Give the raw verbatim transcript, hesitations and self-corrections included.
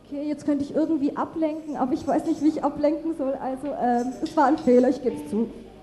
Okay, jetzt könnte ich irgendwie ablenken, aber ich weiß nicht, wie ich ablenken soll. Also, ähm, es war ein Fehler, ich gebe es zu.